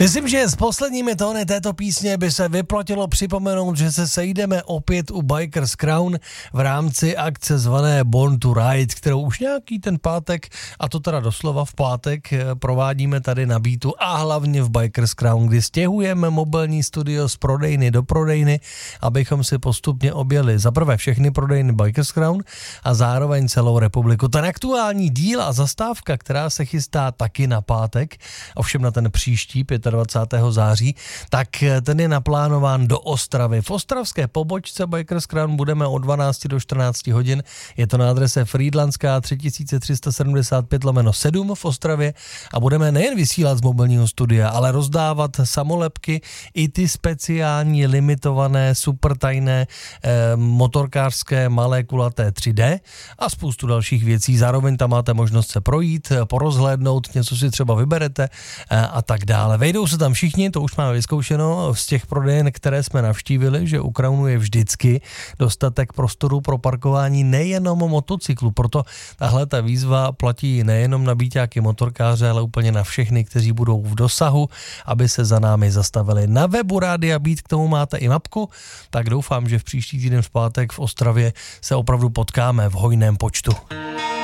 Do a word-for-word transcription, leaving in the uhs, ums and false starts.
Myslím, že s posledními tóny této písně by se vyplatilo připomenout, že se sejdeme opět u Bikers Crown v rámci akce zvané Born to Ride, kterou už nějaký ten pátek, a to teda doslova v pátek, provádíme tady na Beatu a hlavně v Bikers Crown, kdy stěhujeme mobilní studio z prodejny do prodejny, abychom si postupně objeli zaprvé všechny prodejny Bikers Crown a zároveň celou republiku. Ten aktuální díl a zastávka, která se chystá taky na pátek, ovšem na ten příští dvacátého pátého září, tak ten je naplánován do Ostravy. V ostravské pobočce Bikers Crown budeme od dvanácti do čtrnácti hodin. Je to na adrese Frýdlanská tři tisíce tři sta sedmdesát pět lomeno sedm v Ostravě a budeme nejen vysílat z mobilního studia, ale rozdávat samolepky i ty speciální limitované supertajné eh, motorkářské malé kulaté tři dé a spoustu dalších věcí. Zároveň tam máte možnost se projít, porozhlédnout, něco si třeba vyberete eh, a tak dále. Vejdou se tam všichni, to už máme vyzkoušeno z těch prodejen, které jsme navštívili, že u Crownu je vždycky dostatek prostoru pro parkování nejenom motocyklu, proto tahle ta výzva platí nejenom na bíťáky motorkáře, ale úplně na všechny, kteří budou v dosahu, aby se za námi zastavili. Na webu Rádia Beat k tomu máte i mapku, tak doufám, že v příští týden v pátek v Ostravě se opravdu potkáme v hojném počtu.